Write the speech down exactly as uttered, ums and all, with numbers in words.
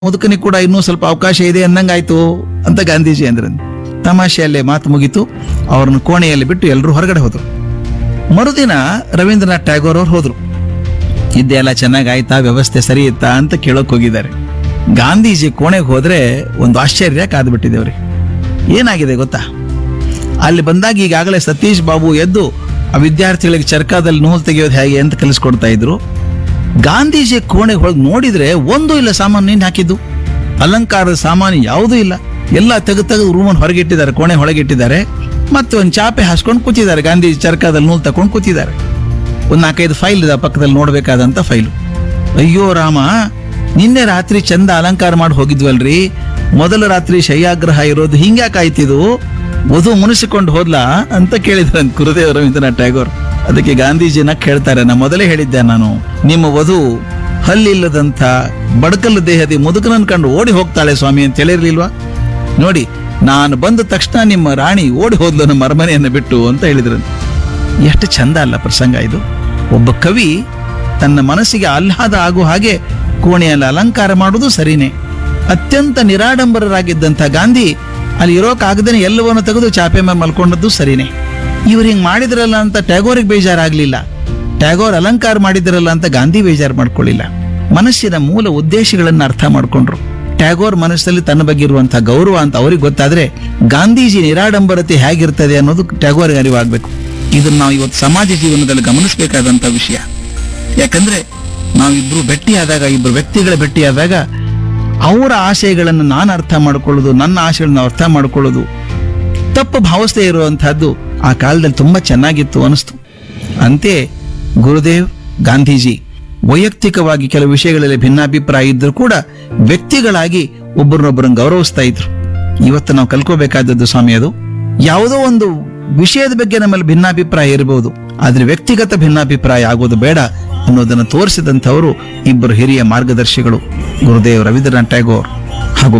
ಮುದುಕನಿಗೆ ಕೂಡ ಇನ್ನೂ ಸ್ವಲ್ಪ ಅವಕಾಶ ಇದೆ ಅನ್ನಂಗಾಯ್ತು ಅಂತ ಗಾಂಧೀಜಿ ಅಂದ್ರಂತೆ. ತಮಾಷೆಯಲ್ಲೇ ಮಾತು ಮುಗೀತು. ಅವ್ರನ್ನ ಕೋಣೆಯಲ್ಲಿ ಬಿಟ್ಟು ಎಲ್ಲರೂ ಹೊರಗಡೆ ಹೋದ್ರು. ಮರುದಿನ ರವೀಂದ್ರನಾಥ್ ಟ್ಯಾಗೋರ್ ಅವ್ರು ಹೋದ್ರು. ಇದ್ದೆ ಎಲ್ಲ ಚೆನ್ನಾಗಾಯ್ತಾ, ವ್ಯವಸ್ಥೆ ಸರಿ ಇತ್ತಾ ಅಂತ ಕೇಳೋಕ್ ಹೋಗಿದ್ದಾರೆ. ಗಾಂಧೀಜಿ ಕೋಣೆಗೆ ಹೋದ್ರೆ ಒಂದು ಆಶ್ಚರ್ಯ ಕಾದ್ಬಿಟ್ಟಿದೆ. ಏನಾಗಿದೆ ಗೊತ್ತಾ? ಅಲ್ಲಿ ಬಂದಾಗ ಈಗಾಗಲೇ ಸತೀಶ್ ಬಾಬು ಎದ್ದು ಆ ವಿದ್ಯಾರ್ಥಿಗಳಿಗೆ ಚರ್ಕಾದಲ್ಲಿ ನೂಲು ತೆಗೆಯೋದು ಹೇಗೆ ಅಂತ ಕಲಿಸ್ಕೊಡ್ತಾ ಇದ್ರು. ಗಾಂಧೀಜಿ ಕೋಣೆಗೆ ಹೋಗಿ ನೋಡಿದ್ರೆ ಒಂದೂ ಇಲ್ಲ ಸಾಮಾನು ನೀನು ಹಾಕಿದ್ದು, ಅಲಂಕಾರದ ಸಾಮಾನು ಯಾವುದೂ ಇಲ್ಲ. ಎಲ್ಲ ತೆಗೆದು ತೆಗೆದು ರೂಮನ್ನು ಹೊರಗಿಟ್ಟಿದ್ದಾರೆ, ಕೋಣೆ ಹೊರಗಿಟ್ಟಿದ್ದಾರೆ. ಮತ್ತೆ ಒಂದು ಚಾಪೆ ಹಾಸ್ಕೊಂಡು ಕೂತಿದ್ದಾರೆ. ಗಾಂಧೀಜಿ ಚರ್ಕಾದಲ್ಲಿ ನೂಲು ತಕೊಂಡು ಕೂತಿದ್ದಾರೆ. ಒಂದು ನಾಲ್ಕೈದು ಫೈಲ್ ಇದೆ ಪಕ್ಕದಲ್ಲಿ ನೋಡ್ಬೇಕಾದಂತ ಫೈಲು. ಅಯ್ಯೋ ರಾಮ, ನಿನ್ನೆ ರಾತ್ರಿ ಚಂದ ಅಲಂಕಾರ ಮಾಡಿ ಹೋಗಿದ್ವಲ್ರಿ, ಮೊದಲ ರಾತ್ರಿ ಶಯ್ಯಾಗ್ರಹ ಇರೋದು ಹಿಂಗ್ಯಾಕಾಯ್ತಿದು, ವಧು ಮುನಿಸಿಕೊಂಡು ಹೋದ್ಲಾ ಅಂತ ಕೇಳಿದ್ರಂತ ಗುರುದೇವ್ ರವೀಂದ್ರನಾಥ್ ಟ್ಯಾಗೋರ್. ಅದಕ್ಕೆ ಗಾಂಧೀಜಿನ ಕೇಳ್ತಾರೆ, ನಾ ಮೊದಲೇ ಹೇಳಿದ್ದೆ ನಾನು, ನಿಮ್ಮ ವಧು ಹಲ್ಲಿಲ್ಲದಂಥ ಬಡಕಲ್ಲು ದೇಹದಿ ಮುದುಕನನ್ ಕಂಡು ಓಡಿ ಹೋಗ್ತಾಳೆ ಸ್ವಾಮಿ ಅಂತ ಹೇಳಿರ್ಲಿಲ್ವಾ? ನೋಡಿ, ನಾನು ಬಂದ ತಕ್ಷಣ ನಿಮ್ಮ ರಾಣಿ ಓಡಿ ಹೋದ್ಲು ನಮ್ಮ ಅರಮನೆಯನ್ನು ಬಿಟ್ಟು ಅಂತ ಹೇಳಿದ್ರಂತ. ಎಷ್ಟು ಚಂದ ಅಲ್ಲ ಪ್ರಸಂಗ ಇದು. ಒಬ್ಬ ಕವಿ ತನ್ನ ಮನಸ್ಸಿಗೆ ಆಹ್ಲಾದ ಆಗೋ ಹಾಗೆ ಕೋಣೆಯಲ್ಲಿ ಅಲಂಕಾರ ಮಾಡುವುದು ಸರಿನೇ. ಅತ್ಯಂತ ನಿರಾಡಂಬರರಾಗಿದ್ದಂಥ ಗಾಂಧಿ ಅಲ್ಲಿ ಇರೋಕಾಗದೇನೆ ಎಲ್ಲವನ್ನು ತೆಗೆದು ಚಾಪೆ ಮೇಲೆ ಮಲ್ಕೊಂಡದ್ದು ಸರಿನೇ. ಇವ್ರು ಹಿಂಗ್ ಮಾಡಿದ್ರಲ್ಲ ಅಂತ ಟ್ಯಾಗೋರಿಗೆ ಬೇಜಾರಾಗ್ಲಿಲ್ಲ, ಟ್ಯಾಗೋರ್ ಅಲಂಕಾರ ಮಾಡಿದ್ರಲ್ಲ ಅಂತ ಗಾಂಧಿ ಬೇಜಾರು ಮಾಡ್ಕೊಳ್ಳಿಲ್ಲ. ಮನಸ್ಸಿನ ಮೂಲ ಉದ್ದೇಶಗಳನ್ನ ಅರ್ಥ ಮಾಡ್ಕೊಂಡ್ರು. ಟ್ಯಾಗೋರ್ ಮನಸ್ಸಲ್ಲಿ ತನ್ನ ಬಗ್ಗೆ ಇರುವಂತಹ ಗೌರವ ಅಂತ ಅವ್ರಿಗೆ ಗೊತ್ತಾದ್ರೆ ಗಾಂಧೀಜಿ ನಿರಾಡಂಬರತೆ ಹೇಗಿರ್ತದೆ ಅನ್ನೋದು ಟ್ಯಾಗೋರ್ಗೆ ಅರಿವಾಗಬೇಕು. ಇದನ್ನ ನಾವು ಇವತ್ತು ಸಮಾಜ ಜೀವನದಲ್ಲಿ ಗಮನಿಸಬೇಕಾದಂತ ವಿಷಯ. ಯಾಕಂದ್ರೆ ನಾವಿಬ್ರು ಭೇಟಿಯಾದಾಗ, ಇಬ್ರು ವ್ಯಕ್ತಿಗಳ ಭೇಟಿಯಾದಾಗ ಅವರ ಆಶಯಗಳನ್ನು ನಾನು ಅರ್ಥ ಮಾಡ್ಕೊಳ್ಳೋದು, ನನ್ನ ಆಶಯಗಳನ್ನು ಅರ್ಥ ಮಾಡ್ಕೊಳ್ಳೋದು, ತಪ್ಪು ಭಾವಿಸದೇ ಇರುವಂತಹದ್ದು ಆ ಕಾಲದಲ್ಲಿ ತುಂಬಾ ಚೆನ್ನಾಗಿತ್ತು ಅನಿಸ್ತು. ಅಂತೆ ಗುರುದೇವ್ ಗಾಂಧೀಜಿ ವೈಯಕ್ತಿಕವಾಗಿ ಕೆಲವು ವಿಷಯಗಳಲ್ಲಿ ಭಿನ್ನಾಭಿಪ್ರಾಯ ಇದ್ರೂ ಕೂಡ ವ್ಯಕ್ತಿಗಳಾಗಿ ಒಬ್ಬರನ್ನೊಬ್ಬರನ್ನು ಗೌರವಿಸ್ತಾ ಇದ್ರು. ಇವತ್ತು ನಾವು ಕಲ್ಕೋಬೇಕಾದದ್ದು ಸ್ವಾಮಿ ಅದು. ಯಾವುದೋ ಒಂದು ವಿಷಯದ ಬಗ್ಗೆ ನಮ್ಮಲ್ಲಿ ಭಿನ್ನಾಭಿಪ್ರಾಯ ಇರಬಹುದು, ಆದ್ರೆ ವ್ಯಕ್ತಿಗತ ಭಿನ್ನಾಭಿಪ್ರಾಯ ಆಗೋದು ಬೇಡ ಅನ್ನೋದನ್ನು ತೋರಿಸಿದಂಥವರು ಇಬ್ಬರು ಹಿರಿಯ ಮಾರ್ಗದರ್ಶಿಗಳು, ಗುರುದೇವ್ ರವೀಂದ್ರನಾಥ್ ಟ್ಯಾಗೋರ್ ಹಾಗೂ